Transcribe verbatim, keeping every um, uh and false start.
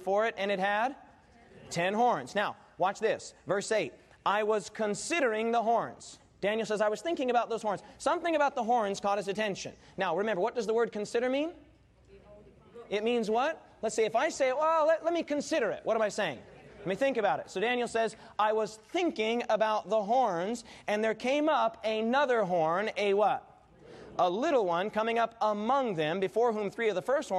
before it, and it had ten horns. Now, watch this. Verse eight. I was considering the horns. Daniel says, I was thinking about those horns. Something about the horns caught his attention. Now, remember, what does the word consider mean? It means what? Let's see, if I say, well, let, let me consider it. What am I saying? Let me think about it. So Daniel says, I was thinking about the horns, and there came up another horn, a what? A little one coming up among them, before whom three of the first horns